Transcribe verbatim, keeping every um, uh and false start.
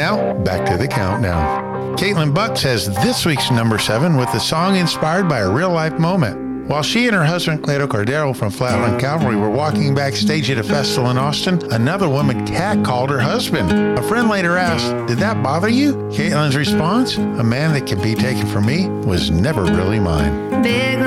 Now, back to the countdown. Caitlin Buck says this week's number seven with a song inspired by a real-life moment. While she and her husband, Cleto Cordero from Flatland Cavalry, were walking backstage at a festival in Austin, another woman catcalled her husband. A friend later asked, "Did that bother you?" Caitlin's response, "A man that can be taken from me was never really mine." Big